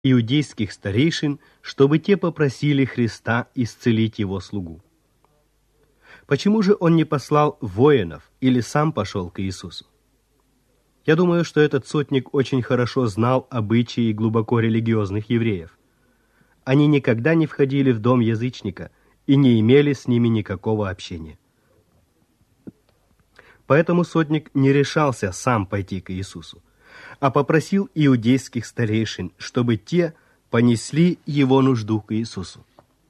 иудейских старейшин, чтобы те попросили Христа исцелить его слугу. Почему же он не послал воинов или сам пошел к Иисусу? Я думаю, что этот сотник очень хорошо знал обычаи глубоко религиозных евреев. Они никогда не входили в дом язычника и не имели с ними никакого общения. Поэтому сотник не решался сам пойти к Иисусу, а попросил иудейских старейшин, чтобы те понесли его нужду к Иисусу.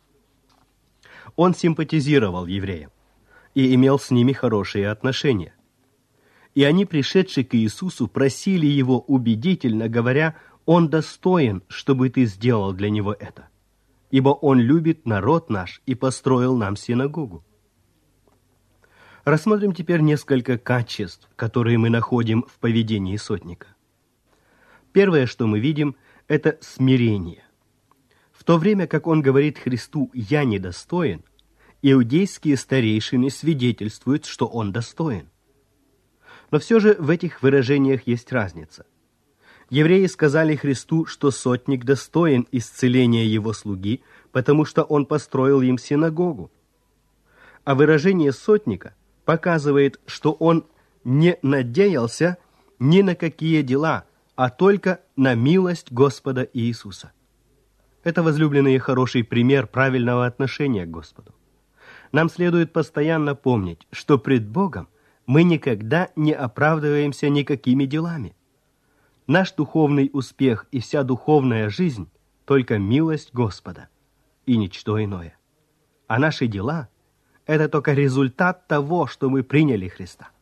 Он симпатизировал евреям и имел с ними хорошие отношения. И они, пришедшие к Иисусу, просили его убедительно, говоря: «Он достоин, чтобы ты сделал для него это, ибо он любит народ наш и построил нам синагогу». Рассмотрим теперь несколько качеств, которые мы находим в поведении сотника. Первое, что мы видим, это смирение. В то время как он говорит Христу «я недостоин», иудейские старейшины свидетельствуют, что он достоин. Но все же в этих выражениях есть разница. Евреи сказали Христу, что сотник достоин исцеления его слуги, потому что он построил им синагогу. А выражение сотника показывает, что он не надеялся ни на какие дела, а только на милость Господа Иисуса. Это, возлюбленные, хороший пример правильного отношения к Господу. Нам следует постоянно помнить, что пред Богом мы никогда не оправдываемся никакими делами. Наш духовный успех и вся духовная жизнь – только милость Господа и ничто иное. А наши дела – это только результат того, что мы приняли Христа.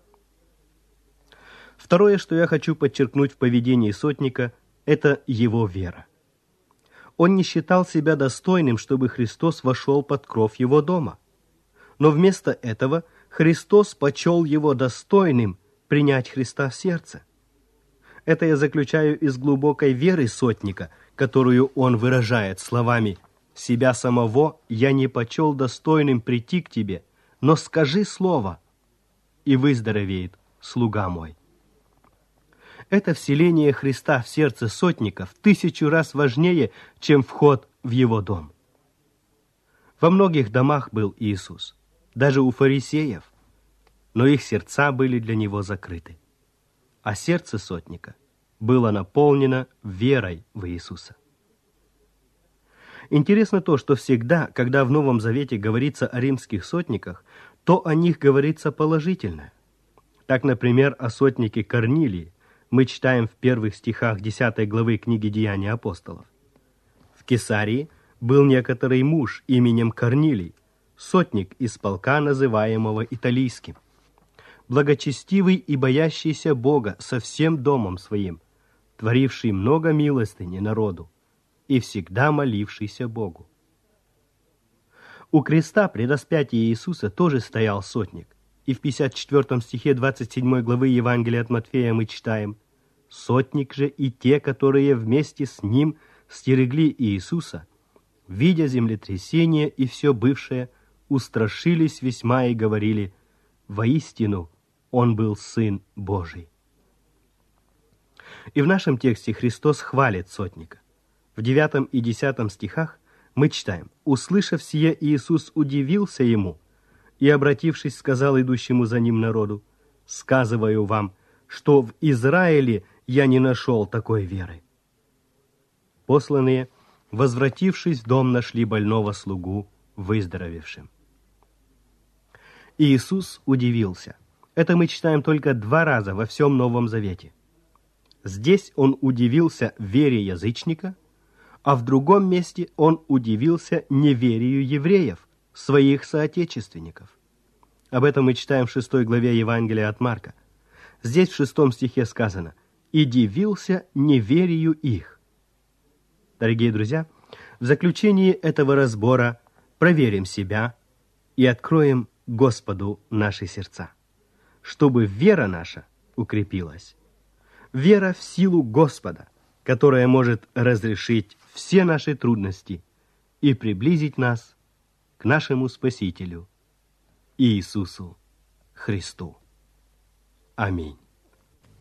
Второе, что я хочу подчеркнуть в поведении сотника, это его вера. Он не считал себя достойным, чтобы Христос вошел под кров его дома. Но вместо этого Христос почел его достойным принять Христа в сердце. Это я заключаю из глубокой веры сотника, которую он выражает словами: «Себя самого я не почел достойным прийти к тебе, но скажи слово, и выздоровеет слуга мой». Это вселение Христа в сердце сотника в 1000 раз важнее, чем вход в его дом. Во многих домах был Иисус, даже у фарисеев, но их сердца были для него закрыты. А сердце сотника было наполнено верой в Иисуса. Интересно то, что всегда, когда в Новом Завете говорится о римских сотниках, то о них говорится положительно. Так, например, о сотнике Корнилии мы читаем в первых стихах 10 главы книги «Деяния апостолов». В Кесарии был некоторый муж именем Корнилий, сотник из полка, называемого Италийским, благочестивый и боящийся Бога со всем домом своим, творивший много милостыни народу и всегда молившийся Богу. У креста при распятии Иисуса тоже стоял сотник, и в 54 стихе 27 главы Евангелия от Матфея мы читаем: «Сотник же и те, которые вместе с ним стерегли Иисуса, видя землетрясение и все бывшее, устрашились весьма и говорили: воистину, он был Сын Божий». И в нашем тексте Христос хвалит сотника. В 9 и 10 стихах мы читаем: «Услышав сие, Иисус удивился ему, и, обратившись, сказал идущему за ним народу: сказываю вам, что в Израиле я не нашел такой веры». Посланные, возвратившись в дом, нашли больного слугу выздоровевшим. Иисус удивился. Это мы читаем только 2 раза во всем Новом Завете. Здесь он удивился вере язычника, а в другом месте он удивился неверию евреев, своих соотечественников. Об этом мы читаем в 6 главе Евангелия от Марка. Здесь в 6 стихе сказано: «И дивился неверию их». Дорогие друзья, в заключении этого разбора проверим себя и откроем Господу наши сердца, чтобы вера наша укрепилась. Вера в силу Господа, которая может разрешить все наши трудности и приблизить нас к нашему Спасителю Иисусу Христу. Аминь.